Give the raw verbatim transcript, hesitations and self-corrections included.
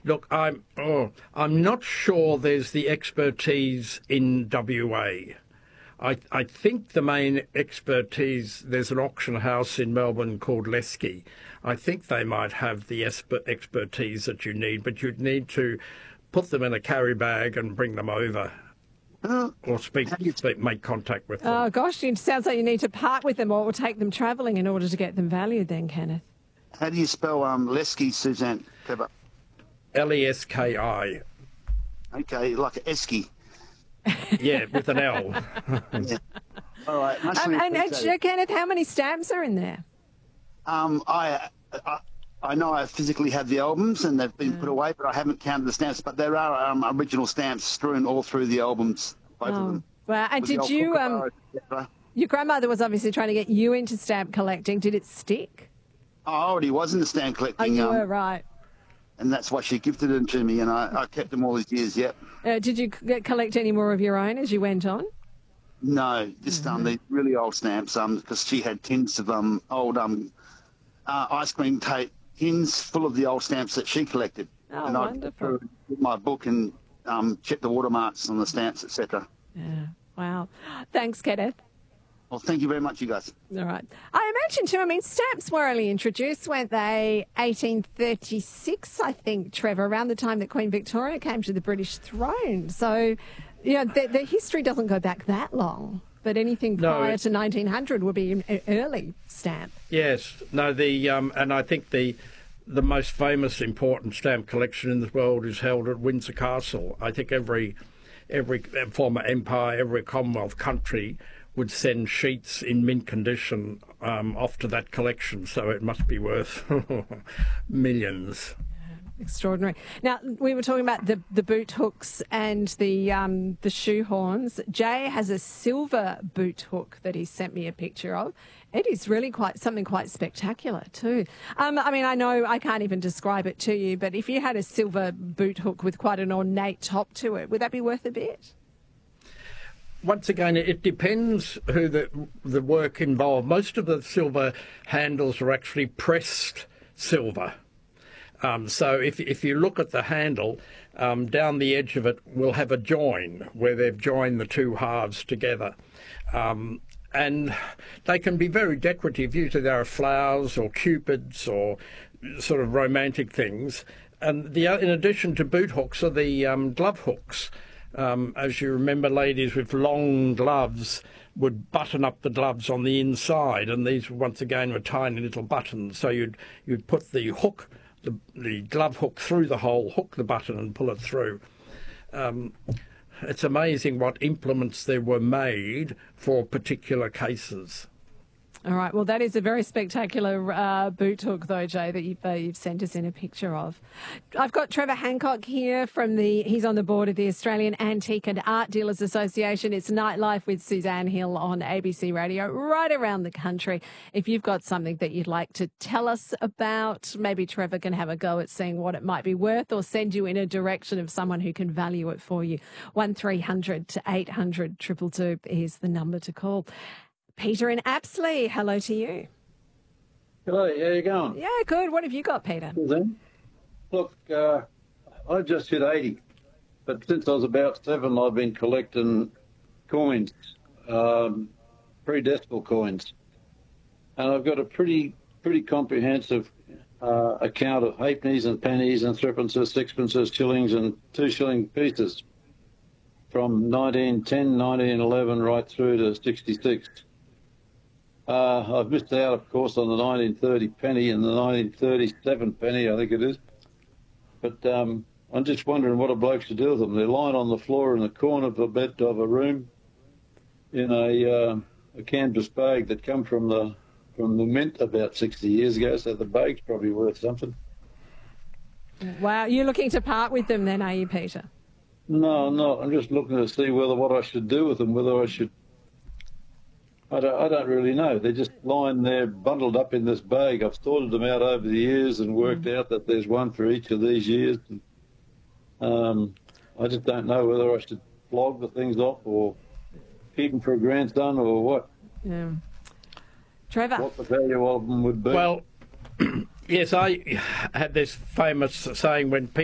Look, I'm oh, I'm not sure there's the expertise in W A. I, I think the main expertise, there's an auction house in Melbourne called Lesky. I think they might have the esper- expertise that you need, but you'd need to put them in a carry bag and bring them over. Uh, Or speak, speak, make contact with them. Oh, gosh, it sounds like you need to part with them or take them travelling in order to get them valued then, Kenneth. How do you spell um, Lesky, Suzanne? Clever. L E S K I. Okay, like an esky. Yeah, with an L. Yeah. All right. Much Um, and, and appreciated. Kenneth, how many stamps are in there? Um, I, I I know I physically have the albums and they've been put away, but I haven't counted the stamps. But there are um, original stamps strewn all through the albums, both of Oh, them. well, and With the did old you, um, kookaburra, et cetera. your grandmother was obviously trying to get you into stamp collecting. Did it stick? I already was in the stamp Oh, collecting, you um, were right. and that's why she gifted them to me, and I, I kept them all these years. Yep. Uh, did you c- collect any more of your own as you went on? No, just um, the really old stamps. Um, because she had tins of um old um, uh, ice cream tape tins full of the old stamps that she collected. Oh, and wonderful. I'd with my book and um check the watermarks on the stamps, et cetera. Yeah. Wow. Thanks, Kenneth. Well, thank you very much, you guys. All right. I imagine too, I mean, stamps were only introduced, weren't they, eighteen thirty-six, I think, Trevor, around the time that Queen Victoria came to the British throne. So, you know, the, the history doesn't go back that long, but anything No, prior it- to nineteen hundred would be an early stamp. Yes, no, the um, and I think the the most famous important stamp collection in the world is held at Windsor Castle. I think every every former empire, every Commonwealth country would send sheets in mint condition um, off to that collection, so it must be worth millions. Extraordinary. Now, we were talking about the, the boot hooks and the um, the shoe horns. Jay has a silver boot hook that he sent me a picture of. It is really quite something quite spectacular too. Um, I mean, I know I can't even describe it to you, but if you had a silver boot hook with quite an ornate top to it, would that be worth a bit? Once again, it depends who the the work involved. Most of the silver handles are actually pressed silver. Um, so if if you look at the handle, um, down the edge of it will have a join where they've joined the two halves together. Um, and they can be very decorative. Usually there are flowers or cupids or sort of romantic things. And the in addition to boot hooks are the um, glove hooks. Um, as you remember, ladies with long gloves would button up the gloves on the inside, and these once again were tiny little buttons. So you'd you'd put the hook, the, the glove hook through the hole, hook the button, and pull it through. Um, it's amazing what implements there were made for particular cases. All right. Well, that is a very spectacular uh, boot hook, though, Jay, that you've, uh, you've sent us in a picture of. I've got Trevor Hancock here from the, he's on the board of the Australian Antique and Art Dealers Association. It's Nightlife with Suzanne Hill on A B C Radio right around the country. If you've got something that you'd like to tell us about, maybe Trevor can have a go at seeing what it might be worth or send you in a direction of someone who can value it for you. one three hundred to eight hundred two two two is the number to call. Peter in Apsley, hello to you. Hello, how you going? Yeah, good. What have you got, Peter? Then? Look, uh, I just hit eighty, but since I was about seven, I've been collecting coins, um, pre-decimal coins, and I've got a pretty pretty comprehensive uh, account of halfpennies and pennies and threepences, sixpences, shillings, and two shilling pieces from nineteen ten, nineteen eleven, right through to sixty-six. Uh, I've missed out, of course, on the nineteen thirty penny and the nineteen thirty-seven penny, I think it is. But um, I'm just wondering what a bloke should do with them. They're lying on the floor in the corner of a bed of a room in a, uh, a canvas bag that come from the from the mint about sixty years ago, so the bag's probably worth something. Wow, you're looking to part with them then, are you, Peter? No, I'm not. I'm just looking to see whether what I should do with them, whether I should... I don't, I don't really know. They're just lying there bundled up in this bag. I've sorted them out over the years and worked mm. out that there's one for each of these years. And, um, I just don't know whether I should flog the things off or keep them for a grandson or what. Yeah. Trevor? What the value of them would be. Well, yes, I had this famous saying when people